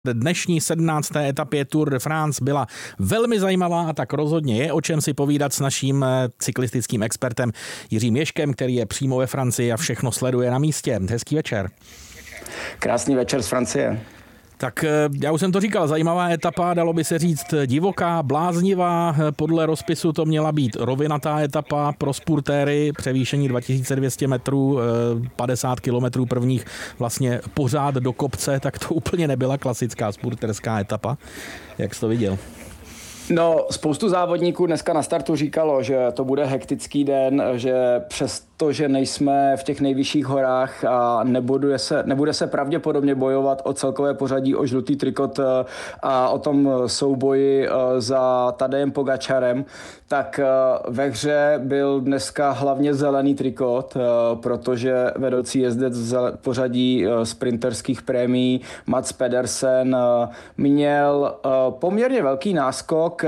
Dnešní 17. etapě Tour de France byla velmi zajímavá a tak rozhodně je o čem si povídat s naším cyklistickým expertem Jiřím Ježkem, který je přímo ve Francii a všechno sleduje na místě. Hezký večer. Krásný večer z Francie. Tak já už jsem to říkal, zajímavá etapa, dalo by se říct divoká, bláznivá, podle rozpisu to měla být rovinatá etapa pro spurtéry, převýšení 2200 metrů, 50 kilometrů prvních vlastně pořád do kopce, tak to úplně nebyla klasická spurterská etapa. Jak jsi to viděl? No, spoustu závodníků dneska na startu říkalo, že to bude hektický den, že přestože nejsme v těch nejvyšších horách a nebude se pravděpodobně bojovat o celkové pořadí, o žlutý trikot a o tom souboji za Tadejem Pogačarem, tak ve hře byl dneska hlavně zelený trikot, protože vedoucí jezdec v pořadí sprinterských prémií Mads Pedersen měl poměrně velký náskok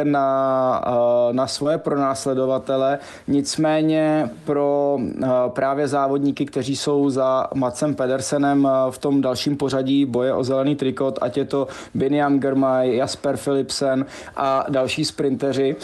na svoje pronásledovatele, nicméně pro právě závodníky, kteří jsou za Madsem Pedersenem v tom dalším pořadí boje o zelený trikot, ať je to Biniam Girmay, Jasper Philipsen a další sprinteři,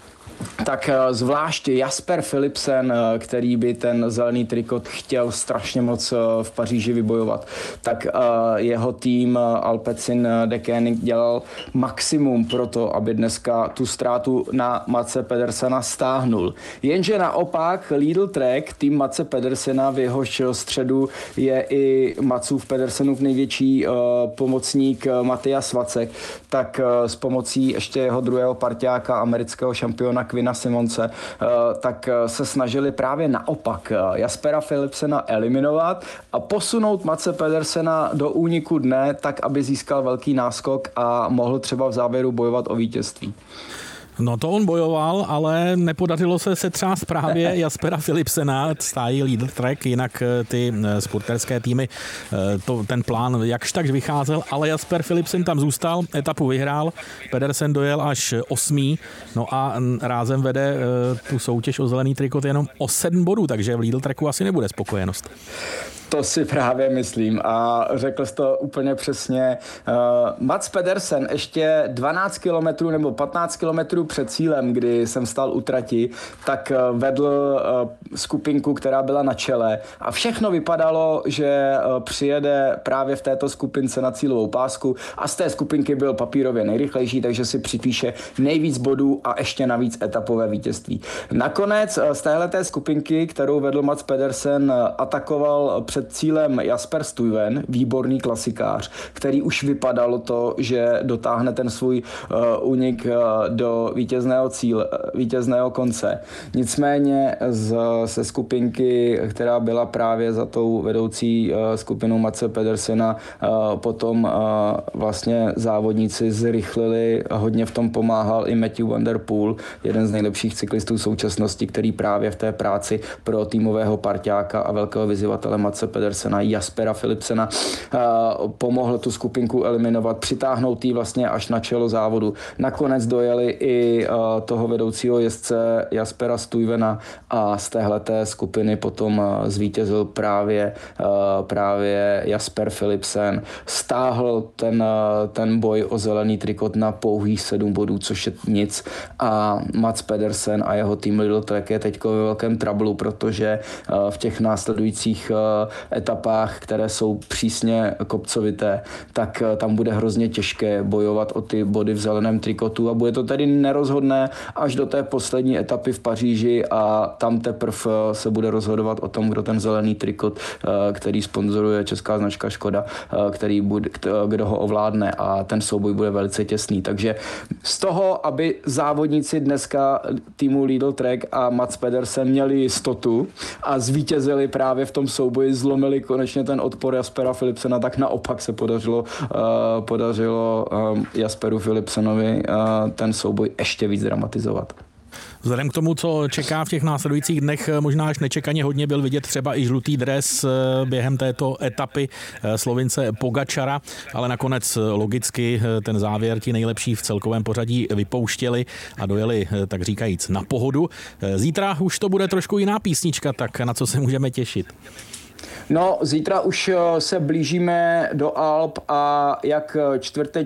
tak zvláště Jasper Philipsen, který by ten zelený trikot chtěl strašně moc v Paříži vybojovat, tak jeho tým Alpecin Deceuninck dělal maximum pro to, aby dneska tu ztrátu na Madse Pedersena stáhnul. Jenže naopak Lidl Trek, tým Madse Pedersena, v jehož středu je i Madsův Pedersenův největší pomocník Matthias Vacek, tak s pomocí ještě jeho druhého parťáka, amerického šampiona Quina Simonse, tak se snažili právě naopak Jaspera Philipsena eliminovat a posunout Madse Pedersena do úniku dne, tak aby získal velký náskok a mohl třeba v závěru bojovat o vítězství. No to on bojoval, ale nepodařilo se setřást právě Jaspera Philipsena, stájí Lidl Trek, jinak ty spurterské týmy, ten plán jakž tak vycházel, ale Jasper Philipsen tam zůstal, etapu vyhrál, Pedersen dojel až 8. No a rázem vede tu soutěž o zelený trikot jenom o 7 bodů, takže v Lidl Treku asi nebude spokojenost. To si právě myslím a řekl jsi to úplně přesně. Mads Pedersen ještě 12 kilometrů nebo 15 kilometrů před cílem, kdy jsem stál u trati, tak vedl skupinku, která byla na čele a všechno vypadalo, že přijede právě v této skupince na cílovou pásku a z té skupinky byl papírově nejrychlejší, takže si připíše nejvíc bodů a ještě navíc etapové vítězství. Nakonec z téhleté skupinky, kterou vedl Mads Pedersen, atakoval před cílem Jasper Stuyven, výborný klasikář, který už vypadalo to, že dotáhne ten svůj únik do vítězného konce. Nicméně ze skupinky, která byla právě za tou vedoucí skupinou Madse Pedersena, potom vlastně závodníci zrychlili, hodně v tom pomáhal i Matthew van der Poel, jeden z nejlepších cyklistů současnosti, který právě v té práci pro týmového parťáka a velkého vyzývatele Madse Pedersena, Jaspera Philipsena, pomohl tu skupinku eliminovat, přitáhnout jí vlastně až na čelo závodu. Nakonec dojeli i toho vedoucího jezdce Jaspera Stuyvena a z téhleté skupiny potom zvítězil právě Jasper Philipsen. Stáhl ten boj o zelený trikot na pouhých 7 bodů, což je nic, a Mads Pedersen a jeho tým Lidl Trek je teďko ve velkém trablu, protože v těch následujících etapách, které jsou přísně kopcovité, tak tam bude hrozně těžké bojovat o ty body v zeleném trikotu a bude to tedy nerozhodné až do té poslední etapy v Paříži a tam teprve se bude rozhodovat o tom, kdo ten zelený trikot, který sponzoruje česká značka Škoda, kdo ho ovládne, a ten souboj bude velice těsný. Takže z toho, aby závodníci dneska týmu Lidl Trek a Mads Pedersen měli jistotu a zvítězili právě v tom souboji, zlomili konečně ten odpor Jaspera Philipsena, tak naopak se podařilo Jasperu Philipsenovi ten souboj ještě víc dramatizovat. Vzhledem k tomu, co čeká v těch následujících dnech, možná až nečekaně hodně byl vidět třeba i žlutý dres během této etapy Slovince Pogačara, ale nakonec logicky ten závěr ti nejlepší v celkovém pořadí vypouštěli a dojeli, tak říkajíc, na pohodu. Zítra už to bude trošku jiná písnička, tak na co se můžeme těšit? No, zítra už se blížíme do Alp a jak čtvrteční